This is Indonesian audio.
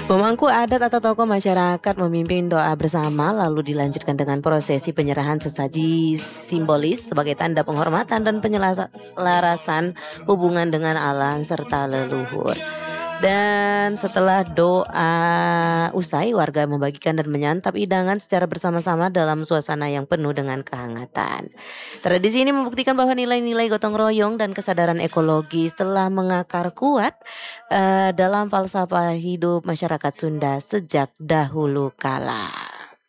Pemangku adat atau tokoh masyarakat memimpin doa bersama lalu dilanjutkan dengan prosesi penyerahan sesaji simbolis sebagai tanda penghormatan dan penyelarasan hubungan dengan alam serta leluhur. Dan setelah doa usai, warga membagikan dan menyantap hidangan secara bersama-sama dalam suasana yang penuh dengan kehangatan. Tradisi ini membuktikan bahwa nilai-nilai gotong royong dan kesadaran ekologis telah mengakar kuat dalam falsafah hidup masyarakat Sunda sejak dahulu kala.